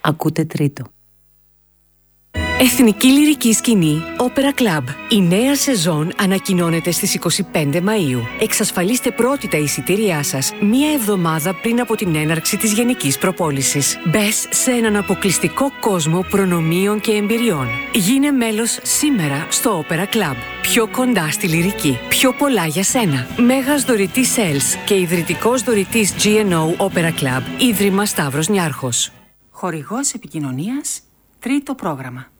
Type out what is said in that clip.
Ακούτε τρίτο. Εθνική Λυρική Σκηνή Opera Club. Η νέα σεζόν ανακοινώνεται στις 25 Μαΐου. Εξασφαλίστε πρώτη τα εισιτήριά σας μία εβδομάδα πριν από την έναρξη της γενικής προπόλησης. Μπες σε έναν αποκλειστικό κόσμο προνομίων και εμπειριών. Γίνε μέλος σήμερα στο Opera Club. Πιο κοντά στη λυρική. Πιο πολλά για σένα. Μέγας δωρητής Sales και ιδρυτικός δωρητής GNO Opera Club. Ίδρυμα Σταύρος Νιάρχος. Χορηγός επικοινωνίας, τρίτο πρόγραμμα.